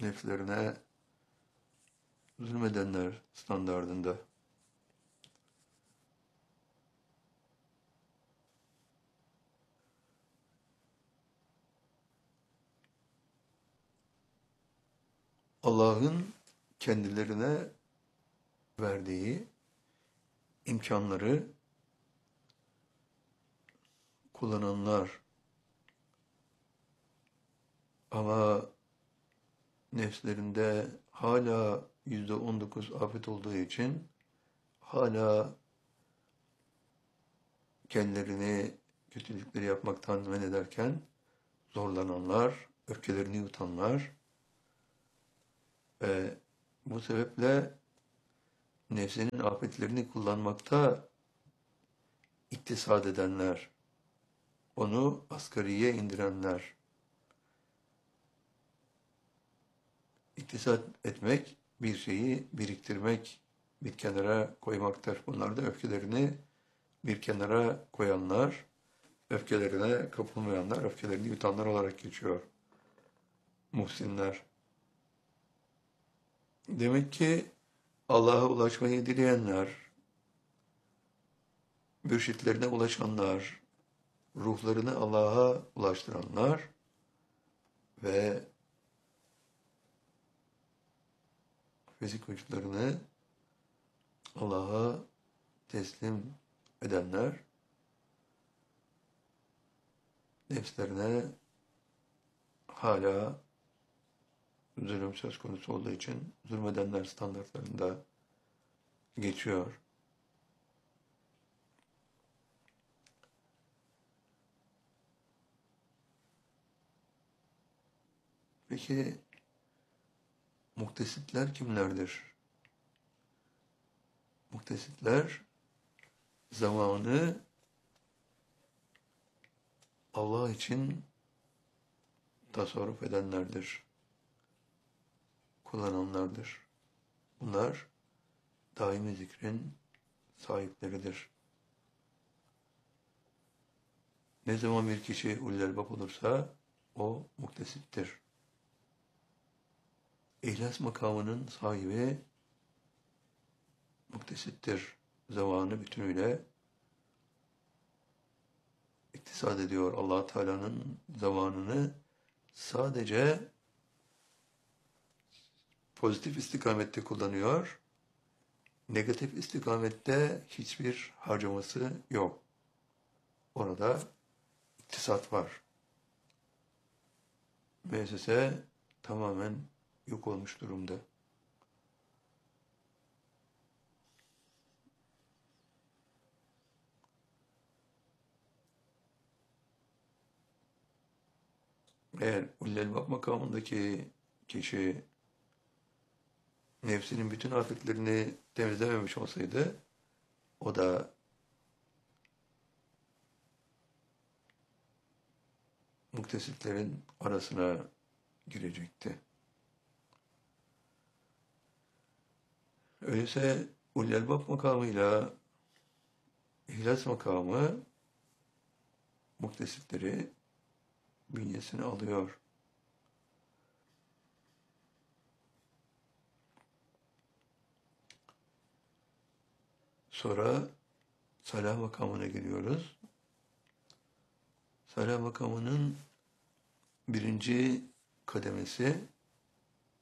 nefslerine zulmedenler standardında. Allah'ın kendilerine verdiği imkanları kullananlar ama nefslerinde hala %19 afet olduğu için hala kendilerini kötülükleri yapmaktan men ederken zorlananlar, öfkelerini yutanlar ve bu sebeple nefsinin afetlerini kullanmakta iktisat edenler, onu asgariye indirenler. İktisat etmek, bir şeyi biriktirmek, bir kenara koymaktır. Bunlar da öfkelerini bir kenara koyanlar, öfkelerine kapılmayanlar, öfkelerini yutanlar olarak geçiyor. Muhsinler. Demek ki Allah'a ulaşmayı dileyenler, mürşitlerine ulaşanlar, ruhlarını Allah'a ulaştıranlar ve fizik vücutlarını Allah'a teslim edenler, nefslerine hala zulüm söz konusu olduğu için zulmedenler standartlarında geçiyor. Peki muktesitler kimlerdir? Muktesitler zamanı Allah için tasarruf edenlerdir, kullananlardır. Bunlar daimi zikrin sahipleridir. Ne zaman bir kişi ulul albab olursa o muktesittir. İhlas makamının sahibi muktesittir. Zamanı bütünüyle iktisat ediyor. Allah Teala'nın zamanını sadece pozitif istikamette kullanıyor. Negatif istikamette hiçbir harcaması yok. Orada iktisat var. Müessese tamamen yok olmuş durumda. Eğer ulul albab makamındaki kişi nefsinin bütün afetlerini temizlememiş olsaydı, o da muktesitlerin arasına girecekti. Öyleyse ulul albab makamıyla ihlas makamı muktesitleri bünyesine alıyor. Sonra salah makamına geliyoruz. Salah makamının birinci kademesi